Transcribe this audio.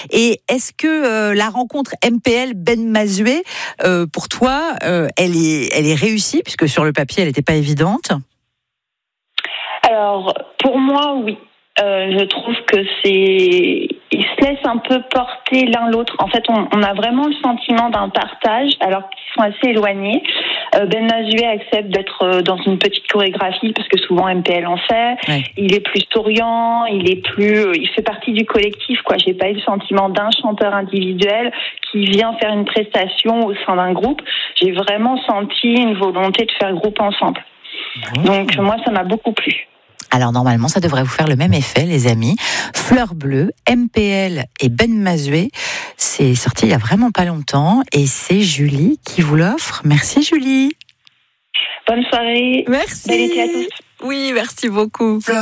Et est-ce que la rencontre MPL Ben Mazué, pour toi, elle est réussie, puisque sur le papier, elle n'était pas évidente? Alors, pour moi, oui. Je trouve que ils se laissent un peu porter l'un l'autre. En fait, on a vraiment le sentiment d'un partage, alors qu'ils sont assez éloignés. Ben Mazué accepte d'être dans une petite chorégraphie, parce que souvent MPL en fait. Ouais. Il est plus souriant, il fait partie du collectif, quoi. J'ai pas eu le sentiment d'un chanteur individuel qui vient faire une prestation au sein d'un groupe. J'ai vraiment senti une volonté de faire groupe ensemble. Donc, moi, ça m'a beaucoup plu. Alors normalement, ça devrait vous faire le même effet, les amis. Fleur bleue, MPL et Ben Mazué, c'est sorti il y a vraiment pas longtemps et c'est Julie qui vous l'offre. Merci Julie. Bonne soirée. Merci. Bel été à tous. Oui, merci beaucoup.